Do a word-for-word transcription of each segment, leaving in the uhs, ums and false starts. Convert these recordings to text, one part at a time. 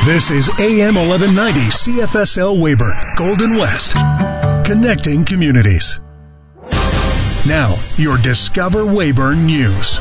This is A M eleven ninety C F S L Weyburn, Golden West, connecting communities. Now, your Discover Weyburn News.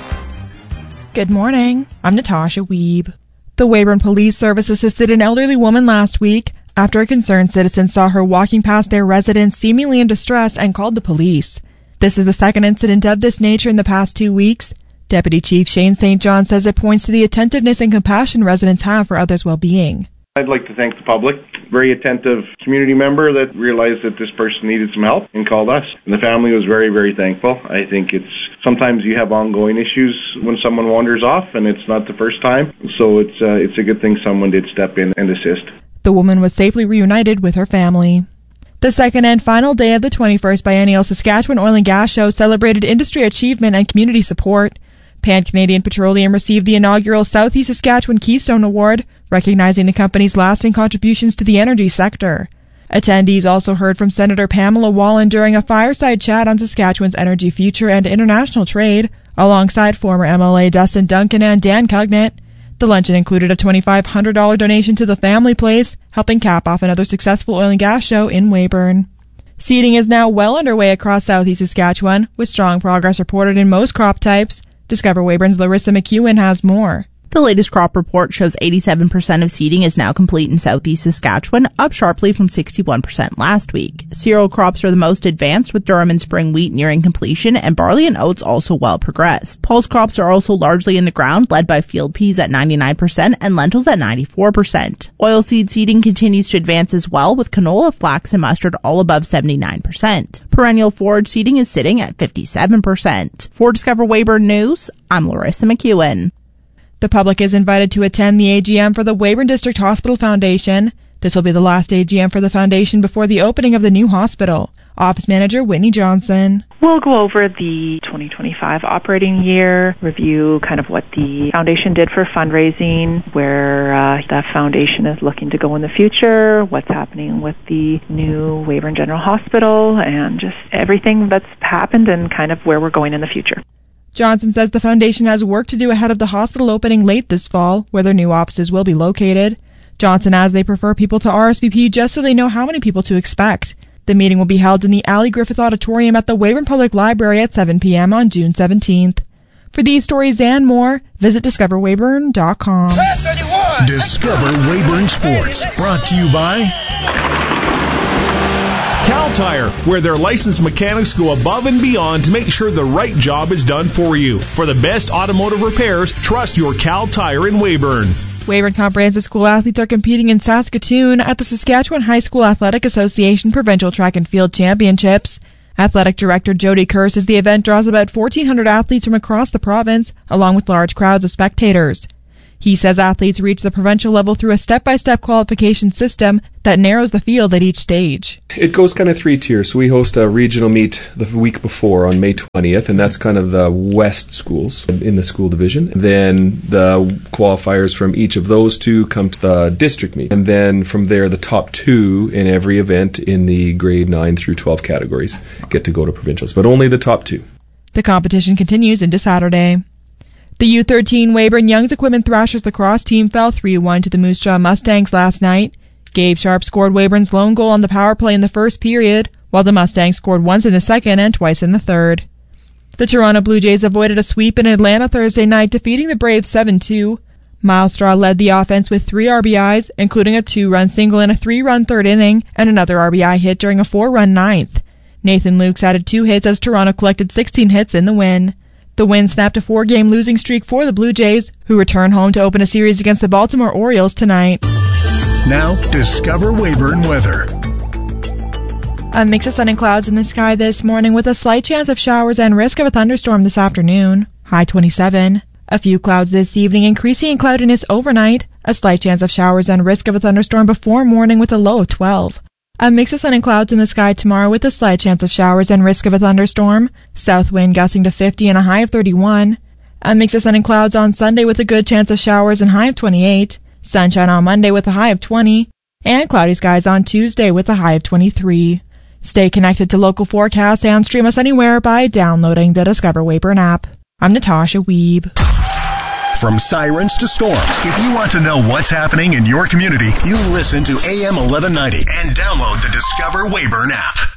Good morning. I'm Natasha Wiebe. The Weyburn Police Service assisted an elderly woman last week after a concerned citizen saw her walking past their residence seemingly in distress and called the police. This is the second incident of this nature in the past two weeks. Deputy Chief Shane Saint John says it points to the attentiveness and compassion residents have for others' well-being. I'd like to thank the public. Very attentive community member that realized that this person needed some help and called us. And the family was very, very thankful. I think it's sometimes you have ongoing issues when someone wanders off, and it's not the first time. So it's uh, it's a good thing someone did step in and assist. The woman was safely reunited with her family. The second and final day of the twenty-first Biennial Saskatchewan Oil and Gas Show celebrated industry achievement and community support. Pan-Canadian Petroleum received the inaugural Southeast Saskatchewan Keystone Award, recognizing the company's lasting contributions to the energy sector. Attendees also heard from Senator Pamela Wallin during a fireside chat on Saskatchewan's energy future and international trade, alongside former M L A Dustin Duncan and Dan Cugnett. The luncheon included a twenty-five hundred dollars donation to the Family Place, helping cap off another successful oil and gas show in Weyburn. Seeding is now well underway across Southeast Saskatchewan, with strong progress reported in most crop types. Discover Weyburn's Larissa McEwen has more. The latest crop report shows eighty-seven percent of seeding is now complete in Southeast Saskatchewan, up sharply from sixty-one percent last week. Cereal crops are the most advanced, with durum and spring wheat nearing completion, and barley and oats also well progressed. Pulse crops are also largely in the ground, led by field peas at ninety-nine percent and lentils at ninety-four percent. Oilseed seeding continues to advance as well, with canola, flax, and mustard all above seventy-nine percent. Perennial forage seeding is sitting at fifty-seven percent. For Discover Weyburn News, I'm Larissa McEwen. The public is invited to attend the A G M for the Weyburn District Hospital Foundation. This will be the last A G M for the foundation before the opening of the new hospital. Office Manager Whitney Johnson. We'll go over the twenty twenty-five operating year, review kind of what the foundation did for fundraising, where uh, the foundation is looking to go in the future, what's happening with the new Weyburn General Hospital, and just everything that's happened and kind of where we're going in the future. Johnson says the foundation has work to do ahead of the hospital opening late this fall, where their new offices will be located. Johnson adds they prefer people to R S V P just so they know how many people to expect. The meeting will be held in the Ali Griffith Auditorium at the Weyburn Public Library at seven p.m. on June seventeenth. For these stories and more, visit discover weyburn dot com. Discover Weyburn Sports, brought to you by Cal Tire, where their licensed mechanics go above and beyond to make sure the right job is done for you. For the best automotive repairs, trust your Cal Tire in Weyburn. Weyburn Comprehensive School athletes are competing in Saskatoon at the Saskatchewan High School Athletic Association Provincial Track and Field Championships. Athletic Director Jody Kerr says the event draws about fourteen hundred athletes from across the province, along with large crowds of spectators. He says athletes reach the provincial level through a step-by-step qualification system that narrows the field at each stage. It goes kind of three tiers. So we host a regional meet the week before on May twentieth, and that's kind of the West schools in the school division. Then the qualifiers from each of those two come to the district meet. And then from there, the top two in every event in the grade nine through twelve categories get to go to provincials, but only the top two. The competition continues into Saturday. The U thirteen Weyburn Young's Equipment Thrashers lacrosse team fell three one to the Moose Jaw Mustangs last night. Gabe Sharp scored Weyburn's lone goal on the power play in the first period, while the Mustangs scored once in the second and twice in the third. The Toronto Blue Jays avoided a sweep in Atlanta Thursday night, defeating the Braves seven two. Myles Straw led the offense with three R B Is, including a two-run single in a three-run third inning and another R B I hit during a four-run ninth. Nathan Lukes added two hits as Toronto collected sixteen hits in the win. The win snapped a four-game losing streak for the Blue Jays, who return home to open a series against the Baltimore Orioles tonight. Now, Discover Weyburn weather. A mix of sun and clouds in the sky this morning with a slight chance of showers and risk of a thunderstorm this afternoon. High twenty-seven. A few clouds this evening, increasing in cloudiness overnight. A slight chance of showers and risk of a thunderstorm before morning with a low of twelve. A mix of sun and clouds in the sky tomorrow with a slight chance of showers and risk of a thunderstorm. South wind gusting to fifty and a high of thirty-one. A mix of sun and clouds on Sunday with a good chance of showers and high of twenty-eight. Sunshine on Monday with a high of twenty. And cloudy skies on Tuesday with a high of twenty-three. Stay connected to local forecasts and stream us anywhere by downloading the Discover Weyburn app. I'm Natasha Wiebe. From sirens to storms, if you want to know what's happening in your community, you listen to A M eleven ninety and download the Discover Weyburn app.